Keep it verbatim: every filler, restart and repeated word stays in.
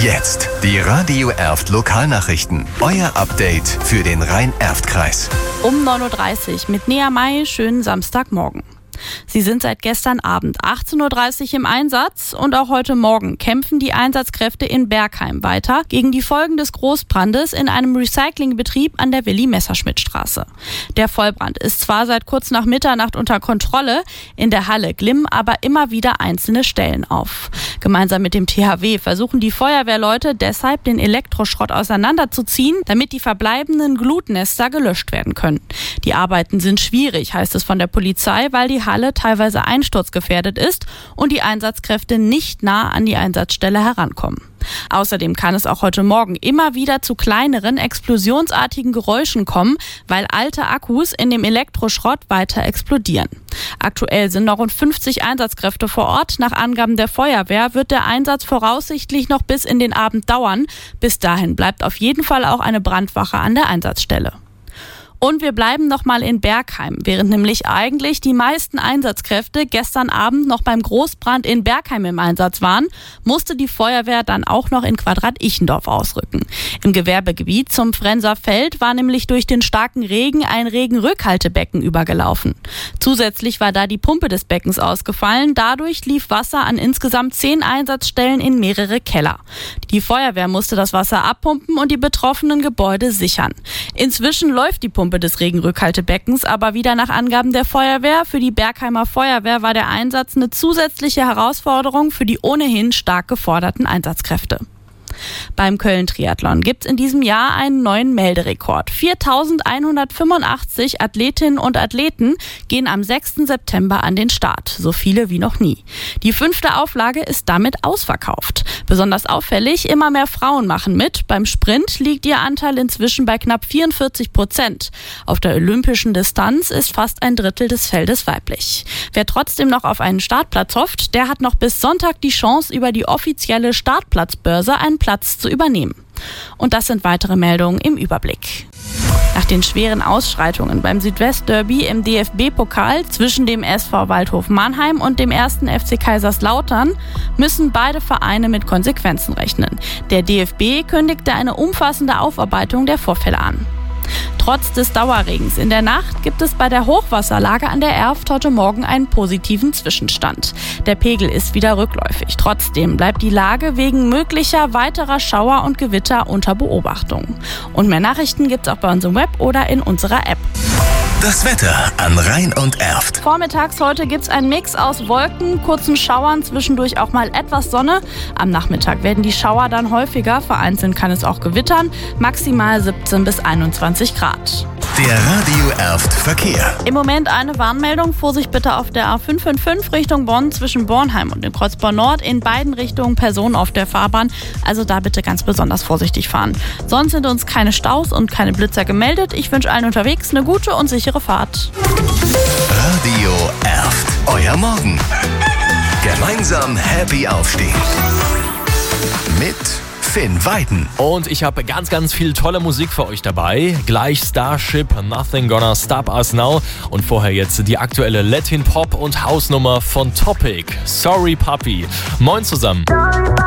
Jetzt die Radio Erft Lokalnachrichten. Euer Update für den Rhein-Erft-Kreis. Um neun Uhr dreißig mit Nea May, schönen Samstagmorgen. Sie sind seit gestern Abend achtzehn Uhr dreißig im Einsatz und auch heute Morgen kämpfen die Einsatzkräfte in Bergheim weiter gegen die Folgen des Großbrandes in einem Recyclingbetrieb an der Willi-Messerschmidt-Straße. Der Vollbrand ist zwar seit kurz nach Mitternacht unter Kontrolle, in der Halle glimmen aber immer wieder einzelne Stellen auf. Gemeinsam mit dem T H W versuchen die Feuerwehrleute deshalb, den Elektroschrott auseinanderzuziehen, damit die verbleibenden Glutnester gelöscht werden können. Die Arbeiten sind schwierig, heißt es von der Polizei, weil die Halle teilweise einsturzgefährdet ist und die Einsatzkräfte nicht nah an die Einsatzstelle herankommen. Außerdem kann es auch heute Morgen immer wieder zu kleineren, explosionsartigen Geräuschen kommen, weil alte Akkus in dem Elektroschrott weiter explodieren. Aktuell sind noch rund fünfzig Einsatzkräfte vor Ort. Nach Angaben der Feuerwehr wird der Einsatz voraussichtlich noch bis in den Abend dauern. Bis dahin bleibt auf jeden Fall auch eine Brandwache an der Einsatzstelle. Und wir bleiben nochmal in Bergheim. Während nämlich eigentlich die meisten Einsatzkräfte gestern Abend noch beim Großbrand in Bergheim im Einsatz waren, musste die Feuerwehr dann auch noch in Quadrat-Ichendorf ausrücken. Im Gewerbegebiet zum Frenser Feld war nämlich durch den starken Regen ein Regenrückhaltebecken übergelaufen. Zusätzlich war da die Pumpe des Beckens ausgefallen. Dadurch lief Wasser an insgesamt zehn Einsatzstellen in mehrere Keller. Die Feuerwehr musste das Wasser abpumpen und die betroffenen Gebäude sichern. Inzwischen läuft die Pumpe des Regenrückhaltebeckens, aber wieder nach Angaben der Feuerwehr. Für die Bergheimer Feuerwehr war der Einsatz eine zusätzliche Herausforderung für die ohnehin stark geforderten Einsatzkräfte. Beim Köln-Triathlon gibt es in diesem Jahr einen neuen Melderekord. viertausendeinhundertfünfundachtzig Athletinnen und Athleten gehen am sechsten September an den Start. So viele wie noch nie. Die fünfte Auflage ist damit ausverkauft. Besonders auffällig, immer mehr Frauen machen mit. Beim Sprint liegt ihr Anteil inzwischen bei knapp vierundvierzig Prozent. Auf der olympischen Distanz ist fast ein Drittel des Feldes weiblich. Wer trotzdem noch auf einen Startplatz hofft, der hat noch bis Sonntag die Chance, über die offizielle Startplatzbörse einen Platz zu übernehmen. Und das sind weitere Meldungen im Überblick. Nach den schweren Ausschreitungen beim Südwest-Derby im D F B-Pokal zwischen dem S V Waldhof Mannheim und dem ersten F C Kaiserslautern müssen beide Vereine mit Konsequenzen rechnen. Der D F B kündigte eine umfassende Aufarbeitung der Vorfälle an. Trotz des Dauerregens in der Nacht gibt es bei der Hochwasserlage an der Erft heute Morgen einen positiven Zwischenstand. Der Pegel ist wieder rückläufig. Trotzdem bleibt die Lage wegen möglicher weiterer Schauer und Gewitter unter Beobachtung. Und mehr Nachrichten gibt's auch bei uns im Web oder in unserer App. Das Wetter an Rhein und Erft. Vormittags heute gibt's einen Mix aus Wolken, kurzen Schauern, zwischendurch auch mal etwas Sonne. Am Nachmittag werden die Schauer dann häufiger, vereinzelt kann es auch gewittern, maximal siebzehn bis einundzwanzig Grad. Der Radio Erft Verkehr. Im Moment eine Warnmeldung. Vorsicht bitte auf der A fünf fünf fünf Richtung Bonn zwischen Bornheim und dem Kreuzbau Nord. In beiden Richtungen Personen auf der Fahrbahn. Also da bitte ganz besonders vorsichtig fahren. Sonst sind uns keine Staus und keine Blitzer gemeldet. Ich wünsche allen unterwegs eine gute und sichere Fahrt. Radio Erft. Euer Morgen. Gemeinsam happy aufstehen. Mit Finn Weiden. Und ich habe ganz, ganz viel tolle Musik für euch dabei. Gleich Starship, Nothing Gonna Stop Us Now. Und vorher jetzt die aktuelle Latin Pop und House-Nummer von Topic. Sorry Puppy. Moin zusammen.